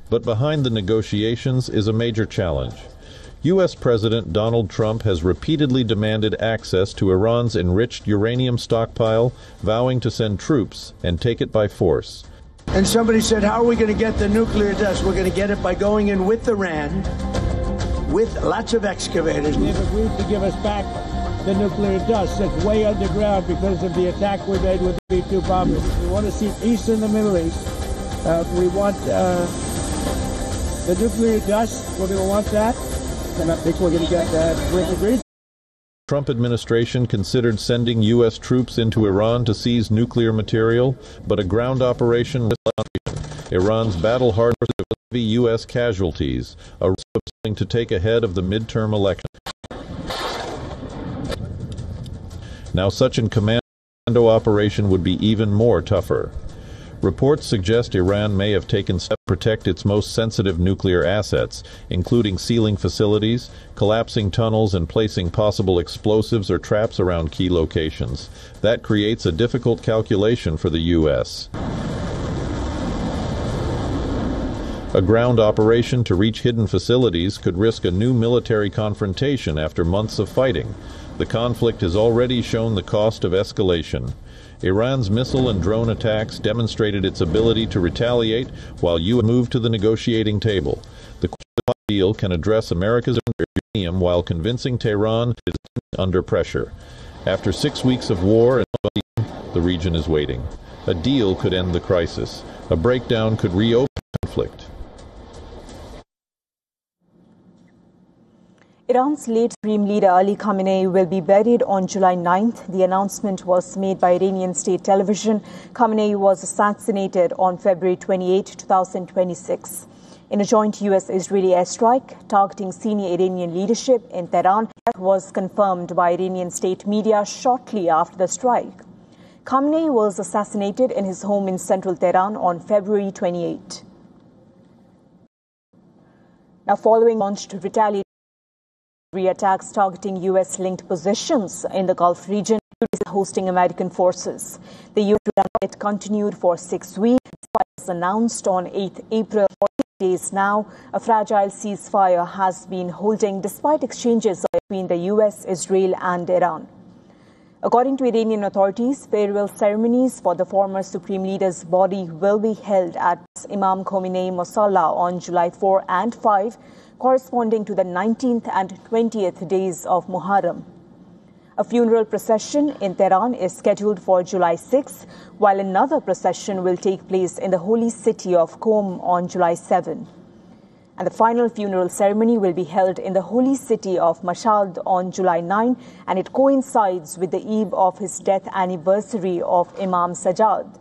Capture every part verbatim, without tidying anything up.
But behind the negotiations is a major challenge. U S President Donald Trump has repeatedly demanded access to Iran's enriched uranium stockpile, vowing to send troops and take it by force. And somebody said, how are we going to get the nuclear dust? We're going to get it by going in with Iran, with lots of excavators. They've agreed to give us back the nuclear dust that's way underground because of the attack we made with the B two bombers. We want to see peace in the Middle East. Uh, we want uh, the nuclear dust. We're going to want that. And I think we're going to get that. We've agreed. The Trump administration considered sending U S troops into Iran to seize nuclear material, but a ground operation risked Iran's battle-hardened with heavy U S casualties, a risk to take ahead of the midterm election. Now such a commando operation would be even more tougher. Reports suggest Iran may have taken steps to protect its most sensitive nuclear assets, including sealing facilities, collapsing tunnels, and placing possible explosives or traps around key locations. That creates a difficult calculation for the U S. A ground operation to reach hidden facilities could risk a new military confrontation after months of fighting. The conflict has already shown the cost of escalation. Iran's missile and drone attacks demonstrated its ability to retaliate while U S moved to the negotiating table. The deal can address America's uranium while convincing Tehran it is under pressure. After six weeks of war, the region is waiting. A deal could end the crisis. A breakdown could reopen the conflict. Iran's late Supreme Leader Ali Khamenei will be buried on July ninth. The announcement was made by Iranian state television. Khamenei was assassinated on February twenty-eighth, two thousand twenty-six. In a joint U S-Israeli airstrike targeting senior Iranian leadership in Tehran, that was confirmed by Iranian state media shortly after the strike. Khamenei was assassinated in his home in central Tehran on February twenty-eighth. Now, following launched retaliatory attacks targeting U S-linked positions in the Gulf region, hosting American forces. The U S continued for six weeks. It was announced on eighth April. For eight days now, a fragile ceasefire has been holding despite exchanges between the U S, Israel and Iran. According to Iranian authorities, farewell ceremonies for the former Supreme Leader's body will be held at Imam Khomeini Mosalla on July fourth and fifth, corresponding to the nineteenth and twentieth days of Muharram. A funeral procession in Tehran is scheduled for July sixth, while another procession will take place in the holy city of Qom on July seventh. And the final funeral ceremony will be held in the holy city of Mashhad on July ninth, and it coincides with the eve of his death anniversary of Imam Sajjad.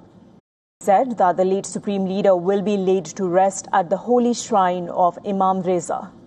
Said that the late Supreme Leader will be laid to rest at the holy shrine of Imam Reza.